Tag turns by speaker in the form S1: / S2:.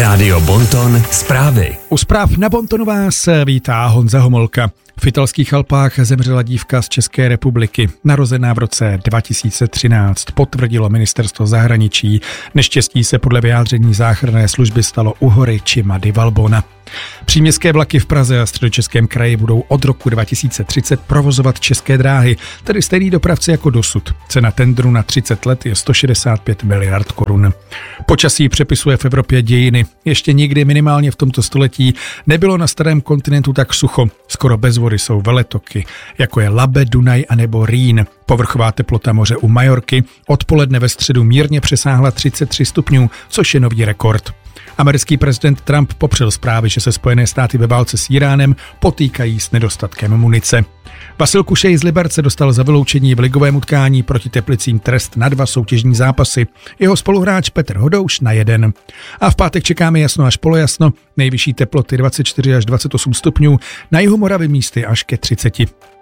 S1: Rádio Bonton zprávy.
S2: U zpráv na Bontonu vás vítá Honza Homolka. V italských Alpách zemřela dívka z České republiky, narozená v roce 2013, potvrdilo ministerstvo zahraničí. Neštěstí se podle vyjádření záchranné služby stalo u hory Cima di Valbona. Příměstské vlaky v Praze a Středočeském kraji budou od roku 2030 provozovat České dráhy, tedy stejný dopravci jako dosud. Cena tendru na 30 let je 165 miliard korun. Počasí přepisuje v Evropě dějiny. Ještě nikdy, minimálně v tomto století, nebylo na starém kontinentu tak sucho. Skoro bez vody jsou veletoky, jako je Labe, Dunaj a nebo Rýn. Povrchová teplota moře u Majorky odpoledne ve středu mírně přesáhla 33 stupňů, což je nový rekord. Americký prezident Trump popřel zprávy, že se Spojené státy ve válce s Iránem potýkají s nedostatkem munice. Vasil Kušej z Liberce dostal za vyloučení v ligovém utkání proti Teplicím trest na 2 soutěžní zápasy. Jeho spoluhráč Petr Hodouš na 1. A v pátek čekáme jasno až polojasno, nejvyšší teploty 24 až 28 stupňů, na jihu Moravy místy až ke 30.